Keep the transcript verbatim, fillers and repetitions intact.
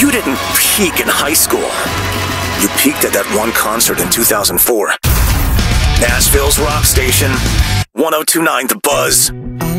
You didn't peak in high school. You peaked at that one concert in two thousand four. Nashville's rock station, one oh two point nine The Buzz.